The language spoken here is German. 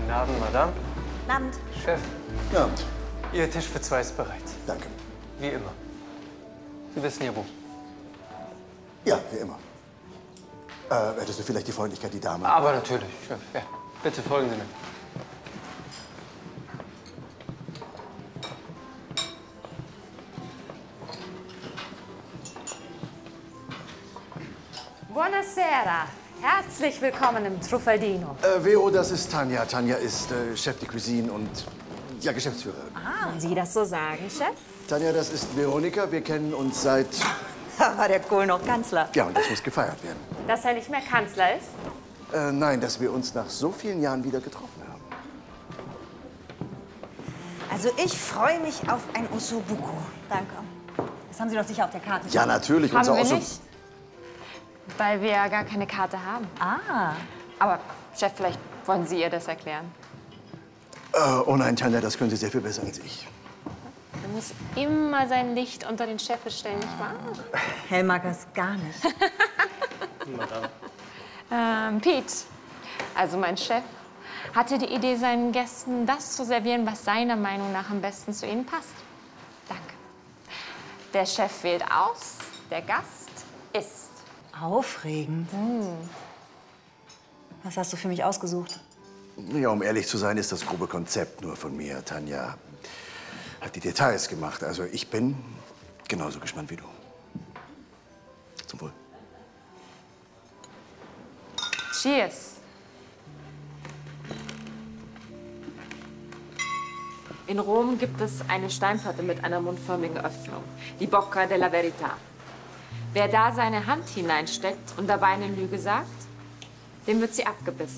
Guten Abend, Madame. Guten Abend. Chef, Guten Abend. Ihr Tisch für zwei ist bereit. Danke. Wie immer. Sie wissen ja wo. Ja, wie immer. Hättest du vielleicht die Freundlichkeit, die Dame? Aber natürlich, Chef. Ja. Bitte folgen Sie mir. Buonasera. Herzlich willkommen im Truffaldino. Vero, das ist Tanja. Tanja ist Chef de Cuisine und ja, Geschäftsführerin. Wenn Sie das so sagen, Chef. Tanja, das ist Veronika. Wir kennen uns seit... Da war der Kohl noch Kanzler. Ja, und das muss gefeiert werden. Dass er nicht mehr Kanzler ist? Nein, dass wir uns nach so vielen Jahren wieder getroffen haben. Also ich freue mich auf ein Ossobuco. Danke. Das haben Sie doch sicher auf der Karte. Ja, natürlich. Haben wir Osso- nicht, weil wir ja gar keine Karte haben. Ah. Aber Chef, vielleicht wollen Sie ihr das erklären. Oh nein, Tanja, das können Sie sehr viel besser als ich. Man muss immer sein Licht unter den Scheffel stellen, nicht wahr? Hell mag das gar nicht. Pete, also mein Chef, hatte die Idee, seinen Gästen das zu servieren, was seiner Meinung nach am besten zu ihnen passt. Danke. Der Chef wählt aus, der Gast isst. Aufregend. Was hast du für mich ausgesucht? Ja, um ehrlich zu sein, ist das grobe Konzept nur von mir. Tanja hat die Details gemacht. Also ich bin genauso gespannt wie du. Zum Wohl. Cheers. In Rom gibt es eine Steinplatte mit einer mundförmigen Öffnung, die Bocca della Verità. Wer da seine Hand hineinsteckt und dabei eine Lüge sagt, dem wird sie abgebissen.